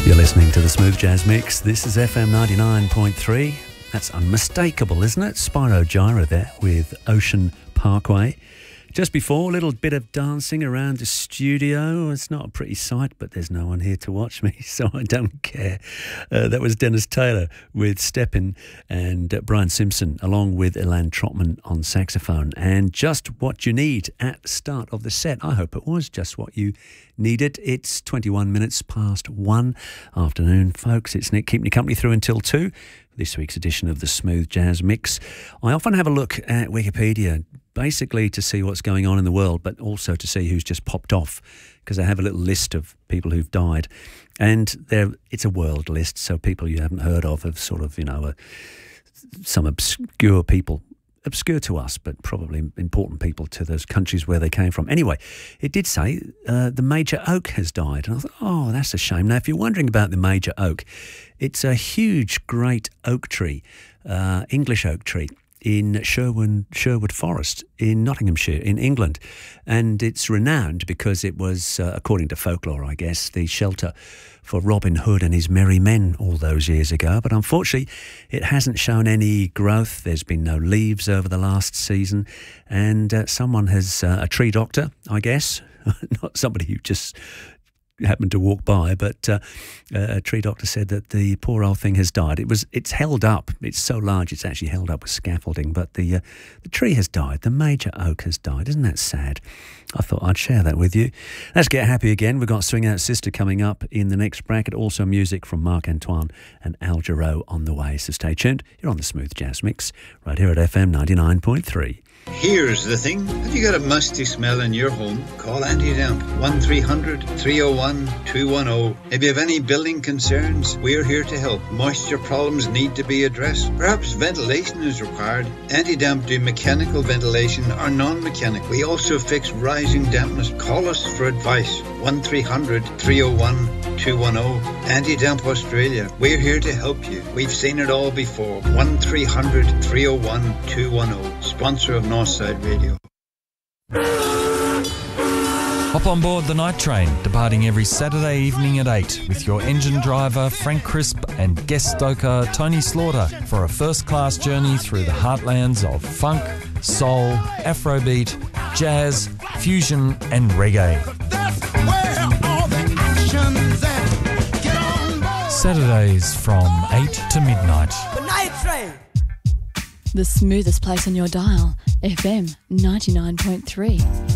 You're listening to the Smooth Jazz Mix. This is FM 99.3. That's unmistakable, isn't it? Spyro Gyra there with Ocean Parkway. Just before, a little bit of dancing around the studio. It's not a pretty sight, but there's no one here to watch me, so I don't care. That was Dennis Taylor with Steppin' and Brian Simpson, along with Ilan Trotman on saxophone. And just what you need at the start of the set. I hope it was just what you needed. It's 21 minutes past 1 afternoon, folks. It's Nick keeping you company through until 2. This week's edition of the Smooth Jazz Mix. I often have a look at Wikipedia, basically to see what's going on in the world, but also to see who's just popped off, because I have a little list of people who've died. And it's a world list, so people you haven't heard of sort of, some obscure people. Obscure to us, but probably important people to those countries where they came from. Anyway, it did say the major oak has died. And I thought, oh, that's a shame. Now, if you're wondering about the major oak, it's a huge, great oak tree, English oak tree, in Sherwood Forest in Nottinghamshire in England. And it's renowned because it was, according to folklore, I guess, the shelter for Robin Hood and his merry men all those years ago. But unfortunately, it hasn't shown any growth. There's been no leaves over the last season. And someone has, a tree doctor, I guess, not somebody who just happened to walk by, but a tree doctor said that the poor old thing has died. It's held up. It's so large it's actually held up with scaffolding, but the tree has died. The major oak has died. Isn't that sad? I thought I'd share that with you. Let's get happy again. We've got Swing Out Sister coming up in the next bracket. Also music from Marc Antoine and Al Jarreau on the way. So stay tuned. You're on the Smooth Jazz Mix right here at FM 99.3. Here's the thing. Have you got a musty smell in your home? Call Anti-Damp 1300-301-210. If you have any building concerns, we're here to help. Moisture problems need to be addressed. Perhaps ventilation is required. Anti-Damp do mechanical ventilation or non-mechanical. We also fix rising dampness. Call us for advice. 1300-301-210. Anti-Damp Australia. We're here to help you. We've seen it all before. 1300-301-210. Sponsor of Northside Radio. Hop on board the Night Train, departing every Saturday evening at 8 with your engine driver Frank Crisp and guest stoker Tony Slaughter for a first-class journey through the heartlands of funk, soul, afrobeat, jazz, fusion and reggae. That's where all the action's at. Get on board. Saturdays from 8 to midnight. The Night Train. The smoothest place on your dial, FM 99.3.